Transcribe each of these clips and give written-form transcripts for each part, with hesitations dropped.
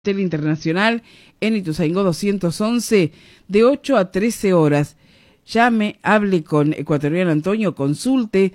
Hotel Internacional en Ituzaingó 211 de 8 a 13 horas. Llame, hable con Ecuatoriano Antonio, consulte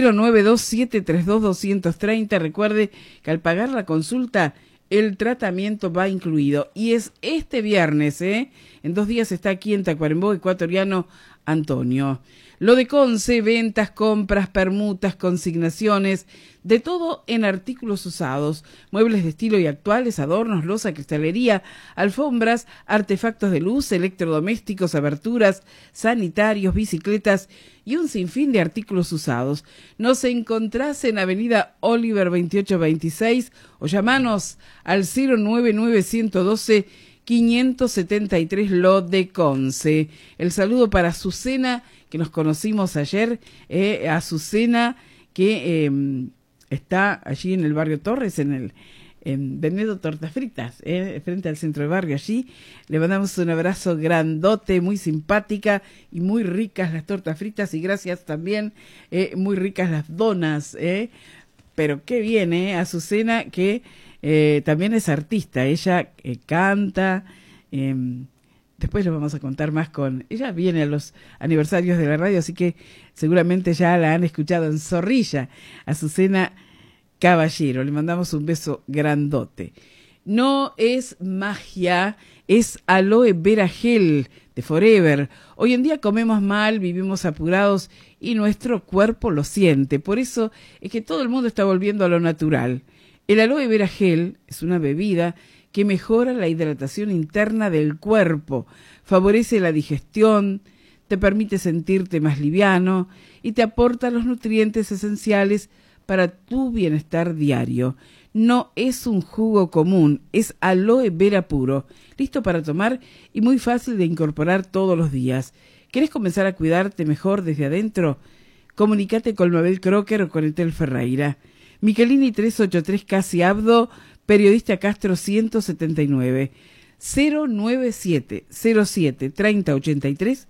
092-732-230. Recuerde que al pagar la consulta el tratamiento va incluido. Y es este viernes, en 2 días está aquí en Tacuarembó Ecuatoriano Antonio. Lo de Conce, ventas, compras, permutas, consignaciones, de todo en artículos usados, muebles de estilo y actuales, adornos, loza, cristalería, alfombras, artefactos de luz, electrodomésticos, aberturas, sanitarios, bicicletas y un sinfín de artículos usados. Nos encontrás en Avenida Oliver 2826 o llamanos al 099-112-573 Lo de Conce. El saludo para Azucena, que nos conocimos ayer, Azucena, que está allí en el barrio Torres, en Venedo Tortas Fritas, frente al centro del barrio. Allí le mandamos un abrazo grandote, muy simpática y muy ricas las tortas fritas, y gracias también, muy ricas las donas, pero qué bien, Azucena, que también es artista, ella canta. Después lo vamos a contar más con... Ella viene a los aniversarios de la radio, así que seguramente ya la han escuchado en Zorrilla. Azucena Caballero, le mandamos un beso grandote. No es magia, es aloe vera gel de Forever. Hoy en día comemos mal, vivimos apurados y nuestro cuerpo lo siente. Por eso es que todo el mundo está volviendo a lo natural. El aloe vera gel es una bebida que mejora la hidratación interna del cuerpo, favorece la digestión, te permite sentirte más liviano y te aporta los nutrientes esenciales para tu bienestar diario. No es un jugo común, es aloe vera puro, listo para tomar y muy fácil de incorporar todos los días. ¿Querés comenzar a cuidarte mejor desde adentro? Comunícate con Mabel Crocker o con Etel Ferreira. Michelini 383 Casi Abdo, Periodista Castro 179, 097-07-3083,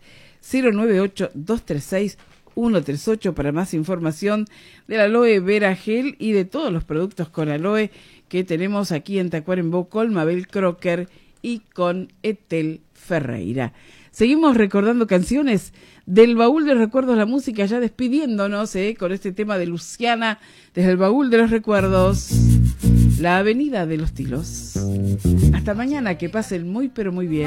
098-236-138 para más información del aloe vera gel y de todos los productos con aloe que tenemos aquí en Tacuarembó con Mabel Crocker y con Etel Ferreira. Seguimos recordando canciones del baúl de recuerdos, la música, ya despidiéndonos con este tema de Luciana desde el baúl de los recuerdos. La Avenida de los Tilos. Hasta mañana, que pasen muy pero muy bien.